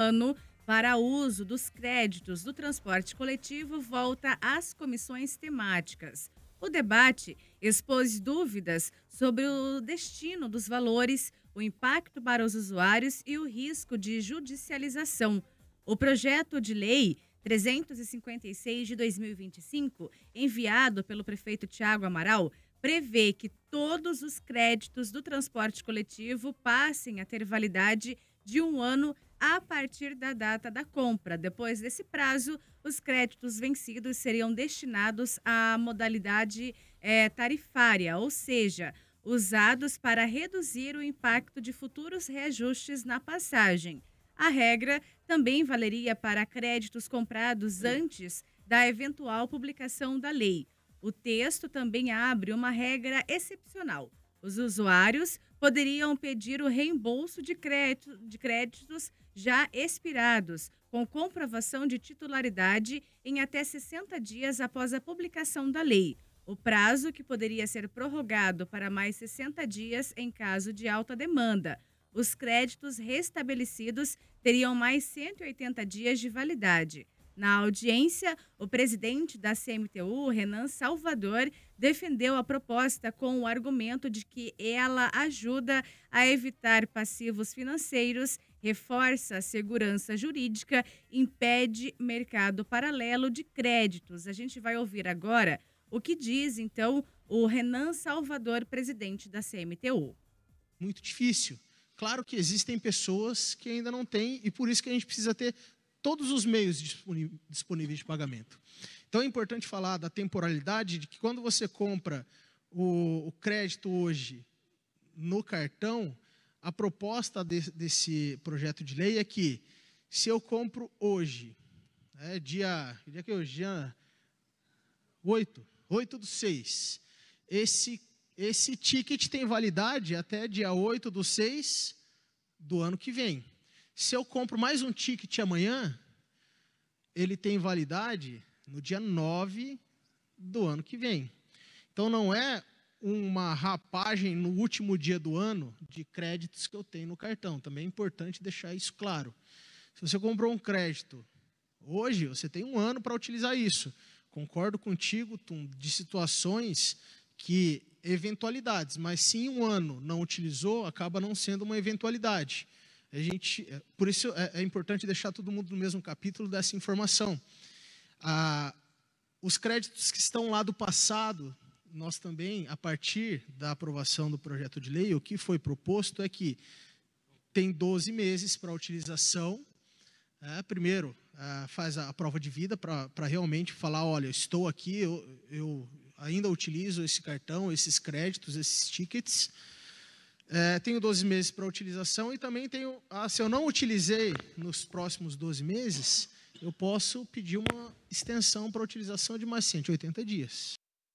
ano para uso dos créditos do transporte coletivo volta às comissões temáticas. O debate expôs dúvidas sobre o destino dos valores, o impacto para os usuários e o risco de judicialização. O projeto de lei 356 de 2025, enviado pelo prefeito Tiago Amaral, prevê que todos os créditos do transporte coletivo passem a ter validade de 1 ano a partir da data da compra. Depois desse prazo, os créditos vencidos seriam destinados à modalidade tarifária, ou seja, usados para reduzir o impacto de futuros reajustes na passagem. A regra também valeria para créditos comprados antes da eventual publicação da lei. O texto também abre uma regra excepcional. Os usuários poderiam pedir o reembolso de créditos já expirados, com comprovação de titularidade em até 60 dias após a publicação da lei. O prazo, que poderia ser prorrogado para mais 60 dias em caso de alta demanda. Os créditos restabelecidos teriam mais 180 dias de validade. Na audiência, o presidente da CMTU, Renan Salvador, defendeu a proposta com o argumento de que ela ajuda a evitar passivos financeiros, reforça a segurança jurídica, impede mercado paralelo de créditos. A gente vai ouvir agora o que diz, então, o Renan Salvador, presidente da CMTU. Muito difícil. Claro que existem pessoas que ainda não têm e por isso que a gente precisa ter todos os meios disponíveis de pagamento. Então é importante falar da temporalidade, de que quando você compra o crédito hoje no cartão, a proposta desse projeto de lei é que se eu compro hoje, dia 8/6, esse ticket tem validade até dia 8/6 do ano que vem. Se eu compro mais um ticket amanhã, ele tem validade no dia 9 do ano que vem. Então, não é uma rapagem no último dia do ano de créditos que eu tenho no cartão. Também é importante deixar isso claro. Se você comprou um crédito hoje, você tem 1 ano para utilizar isso. Concordo contigo, Tum, de situações que eventualidades, mas se em 1 ano não utilizou, acaba não sendo uma eventualidade. Por isso é importante deixar todo mundo no mesmo capítulo dessa informação. Os créditos que estão lá do passado, nós também, a partir da aprovação do projeto de lei, o que foi proposto é que tem 12 meses para utilização. Primeiro, faz a prova de vida para realmente falar, olha, estou aqui, eu ainda utilizo esse cartão, esses créditos, esses tickets. Tenho 12 meses para utilização e também tenho, se eu não utilizei nos próximos 12 meses, eu posso pedir uma extensão para utilização de mais 180 dias.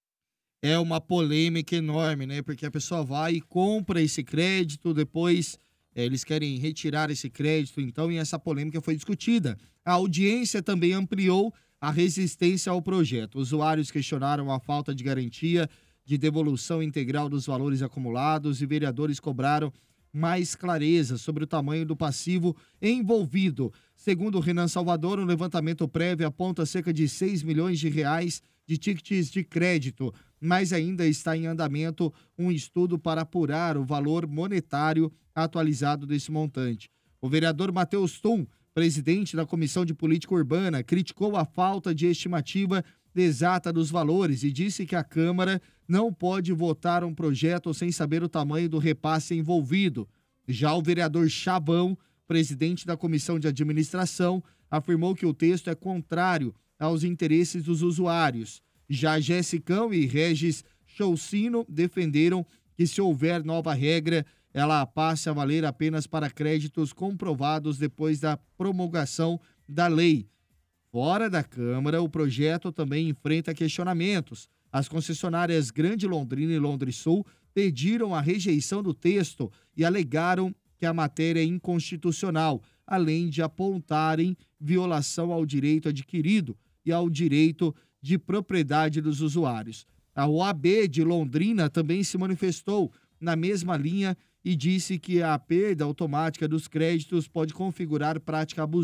É uma polêmica enorme, né? Porque a pessoa vai e compra esse crédito, depois eles querem retirar esse crédito, então, e essa polêmica foi discutida. A audiência também ampliou a resistência ao projeto. Usuários questionaram a falta de garantia de devolução integral dos valores acumulados e vereadores cobraram mais clareza sobre o tamanho do passivo envolvido. Segundo Renan Salvador, um levantamento prévio aponta cerca de 6 milhões de reais de tickets de crédito, mas ainda está em andamento um estudo para apurar o valor monetário atualizado desse montante. O vereador Matheus Tum, presidente da Comissão de Política Urbana, criticou a falta de estimativa exata dos valores e disse que a Câmara não pode votar um projeto sem saber o tamanho do repasse envolvido. Já o vereador Chavão, presidente da Comissão de Administração, afirmou que o texto é contrário aos interesses dos usuários. Já Jessicão e Regis Choucino defenderam que, se houver nova regra, ela passe a valer apenas para créditos comprovados depois da promulgação da lei. Fora da Câmara, o projeto também enfrenta questionamentos. As concessionárias Grande Londrina e Londrisul pediram a rejeição do texto e alegaram que a matéria é inconstitucional, além de apontarem violação ao direito adquirido e ao direito de propriedade dos usuários. A OAB de Londrina também se manifestou na mesma linha e disse que a perda automática dos créditos pode configurar prática abusiva